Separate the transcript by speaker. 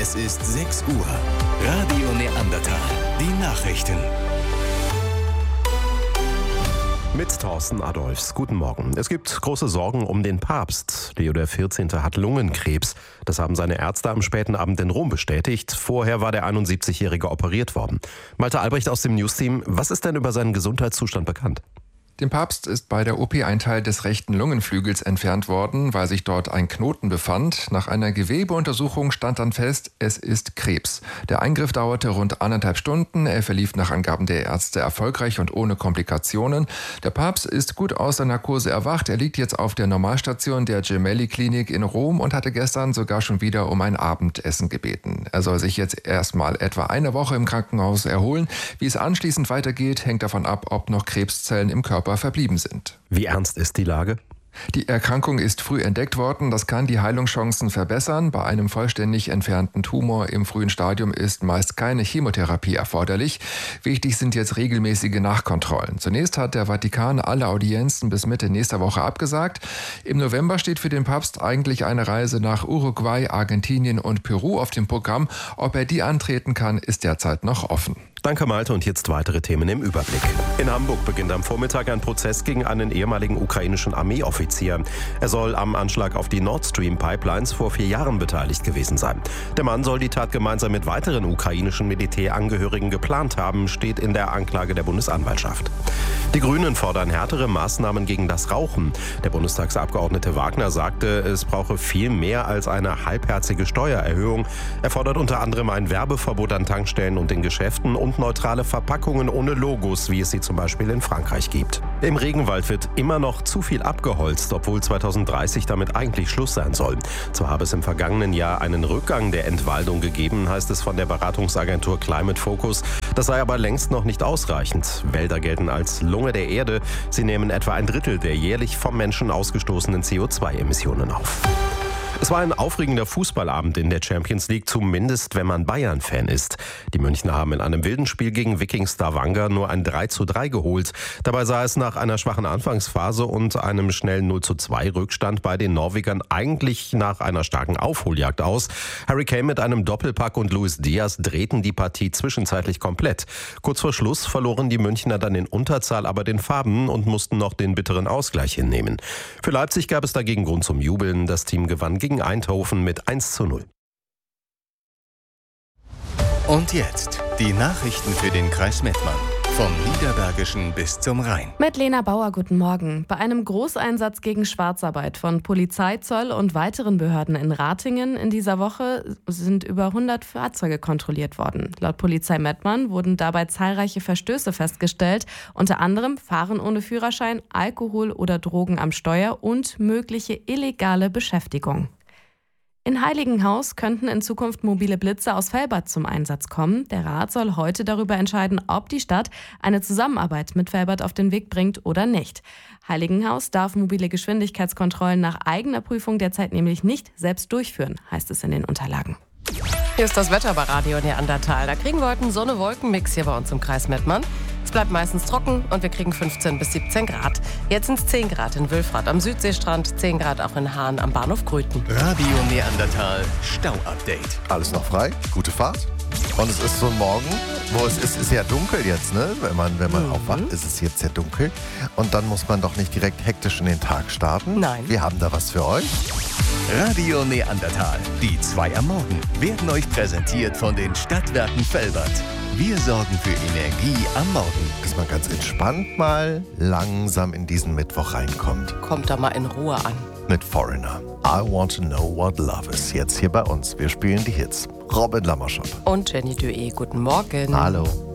Speaker 1: Es ist 6 Uhr. Radio Neandertal. Die Nachrichten.
Speaker 2: Mit Thorsten Adolphs. Guten Morgen. Es gibt große Sorgen um den Papst. Leo XIV. Hat Lungenkrebs. Das haben seine Ärzte am späten Abend in Rom bestätigt. Vorher war der 71-Jährige operiert worden. Malte Albrecht aus dem Newsteam. Was ist denn über seinen Gesundheitszustand bekannt?
Speaker 3: Dem Papst ist bei der OP ein Teil des rechten Lungenflügels entfernt worden, weil sich dort ein Knoten befand. Nach einer Gewebeuntersuchung stand dann fest, es ist Krebs. Der Eingriff dauerte rund 1,5 Stunden. Er verlief nach Angaben der Ärzte erfolgreich und ohne Komplikationen. Der Papst ist gut aus der Narkose erwacht. Er liegt jetzt auf der Normalstation der Gemelli-Klinik in Rom und hatte gestern sogar schon wieder um ein Abendessen gebeten. Er soll sich jetzt erstmal etwa eine Woche im Krankenhaus erholen. Wie es anschließend weitergeht, hängt davon ab, ob noch Krebszellen im Körper verblieben sind.
Speaker 2: Wie ernst ist die Lage?
Speaker 3: Die Erkrankung ist früh entdeckt worden. Das kann die Heilungschancen verbessern. Bei einem vollständig entfernten Tumor im frühen Stadium ist meist keine Chemotherapie erforderlich. Wichtig sind jetzt regelmäßige Nachkontrollen. Zunächst hat der Vatikan alle Audienzen bis Mitte nächster Woche abgesagt. Im November steht für den Papst eigentlich eine Reise nach Uruguay, Argentinien und Peru auf dem Programm. Ob er die antreten kann, ist derzeit noch offen.
Speaker 2: Danke Malte und jetzt weitere Themen im Überblick. In Hamburg beginnt am Vormittag ein Prozess gegen einen ehemaligen ukrainischen Armeeoffizier. Er soll am Anschlag auf die Nord Stream Pipelines vor 4 Jahren beteiligt gewesen sein. Der Mann soll die Tat gemeinsam mit weiteren ukrainischen Militärangehörigen geplant haben, steht in der Anklage der Bundesanwaltschaft. Die Grünen fordern härtere Maßnahmen gegen das Rauchen. Der Bundestagsabgeordnete Wagner sagte, es brauche viel mehr als eine halbherzige Steuererhöhung. Er fordert unter anderem ein Werbeverbot an Tankstellen und in Geschäften und neutrale Verpackungen ohne Logos, wie es sie zum Beispiel in Frankreich gibt. Im Regenwald wird immer noch zu viel abgeholzt, obwohl 2030 damit eigentlich Schluss sein soll. Zwar habe es im vergangenen Jahr einen Rückgang der Entwaldung gegeben, heißt es von der Beratungsagentur Climate Focus. Das sei aber längst noch nicht ausreichend. Wälder gelten als Lunge der Erde. Sie nehmen etwa 1/3 der jährlich vom Menschen ausgestoßenen CO2-Emissionen auf. Es war ein aufregender Fußballabend in der Champions League, zumindest wenn man Bayern-Fan ist. Die Münchner haben in einem wilden Spiel gegen Viking Stavanger nur ein 3:3 geholt. Dabei sah es nach einer schwachen Anfangsphase und einem schnellen 0:2 Rückstand bei den Norwegern eigentlich nach einer starken Aufholjagd aus. Harry Kane mit einem Doppelpack und Luis Diaz drehten die Partie zwischenzeitlich komplett. Kurz vor Schluss verloren die Münchner dann in Unterzahl aber den Faden und mussten noch den bitteren Ausgleich hinnehmen. Für Leipzig gab es dagegen Grund zum Jubeln. Das Team gewann gegen Eindhoven mit 1:0.
Speaker 1: Und jetzt die Nachrichten für den Kreis Mettmann. Vom Niederbergischen bis zum Rhein.
Speaker 4: Mit Lena Bauer, guten Morgen. Bei einem Großeinsatz gegen Schwarzarbeit von Polizei, Zoll und weiteren Behörden in Ratingen in dieser Woche sind über 100 Fahrzeuge kontrolliert worden. Laut Polizei Mettmann wurden dabei zahlreiche Verstöße festgestellt, unter anderem Fahren ohne Führerschein, Alkohol oder Drogen am Steuer und mögliche illegale Beschäftigung. In Heiligenhaus könnten in Zukunft mobile Blitze aus Velbert zum Einsatz kommen. Der Rat soll heute darüber entscheiden, ob die Stadt eine Zusammenarbeit mit Velbert auf den Weg bringt oder nicht. Heiligenhaus darf mobile Geschwindigkeitskontrollen nach eigener Prüfung derzeit nämlich nicht selbst durchführen, heißt es in den Unterlagen.
Speaker 5: Hier ist das Wetter bei Radio Neandertal. Da kriegen wir heute einen Sonne-Wolken-Mix hier bei uns im Kreis Mettmann. Es bleibt meistens trocken und wir kriegen 15 bis 17 Grad. Jetzt sind es 10 Grad in Wülfrath am Südseestrand, 10 Grad auch in Hahn am Bahnhof Grüten.
Speaker 1: Radio Neandertal Stau-Update.
Speaker 6: Alles noch frei, gute Fahrt. Und es ist so ein Morgen, wo es ist ja dunkel jetzt, ne? Wenn man aufwacht, ist es jetzt sehr dunkel. Und dann muss man doch nicht direkt hektisch in den Tag starten.
Speaker 5: Nein.
Speaker 6: Wir haben da was für euch.
Speaker 1: Radio Neandertal, die 2 am Morgen, werden euch präsentiert von den Stadtwerken Velbert. Wir sorgen für Energie am Morgen.
Speaker 6: Dass man ganz entspannt mal langsam in diesen Mittwoch reinkommt.
Speaker 5: Kommt da mal in Ruhe an.
Speaker 6: Mit Foreigner. I want to know what love is. Jetzt hier bei uns. Wir spielen die Hits. Robin Lammerschott.
Speaker 5: Und Jenny Dué, guten Morgen.
Speaker 6: Hallo.